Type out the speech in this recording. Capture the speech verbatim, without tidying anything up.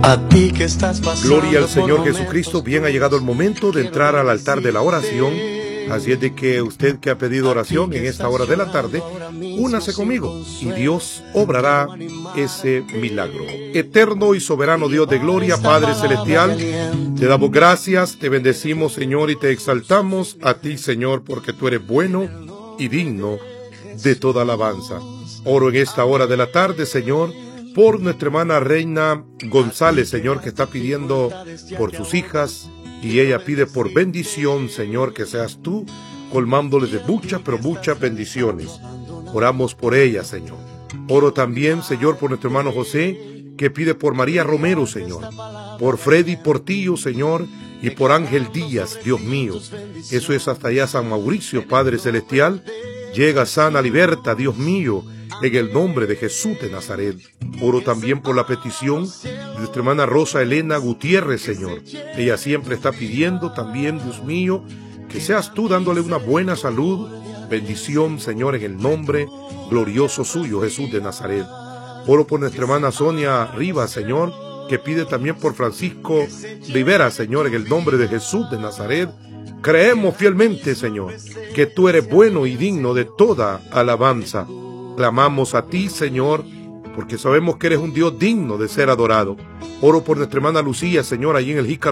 a ti que estás pasando. Gloria al Señor Jesucristo. Bien, ha llegado el momento de entrar al altar de la oración. Así es de que usted que ha pedido oración en esta hora de la tarde, únase conmigo y Dios obrará ese milagro. Eterno y soberano Dios de gloria, Padre celestial, te damos gracias, te bendecimos, Señor, y te exaltamos a ti, Señor, porque tú eres bueno y digno de toda alabanza. Oro en esta hora de la tarde, Señor, por nuestra hermana Reina González, Señor, que está pidiendo por sus hijas, y ella pide por bendición, Señor, que seas tú colmándole de muchas, pero muchas bendiciones. Oramos por ella, Señor. Oro también, Señor, por nuestro hermano José, que pide por María Romero, Señor, por Freddy Portillo, Señor, y por Ángel Díaz, Dios mío. Eso es hasta allá San Mauricio, Padre celestial. Llega, sana, liberta, Dios mío, en el nombre de Jesús de Nazaret. Oro también por la petición de nuestra hermana Rosa Elena Gutiérrez, Señor. Ella siempre está pidiendo también, Dios mío, que seas tú dándole una buena salud, bendición, Señor, en el nombre glorioso suyo, Jesús de Nazaret. Oro por nuestra hermana Sonia Rivas, Señor, que pide también por Francisco Rivera, Señor, en el nombre de Jesús de Nazaret. Creemos fielmente, Señor, que tú eres bueno y digno de toda alabanza. Clamamos a ti, Señor, porque sabemos que eres un Dios digno de ser adorado. Oro por nuestra hermana Lucía, Señor, allí en el Jícaro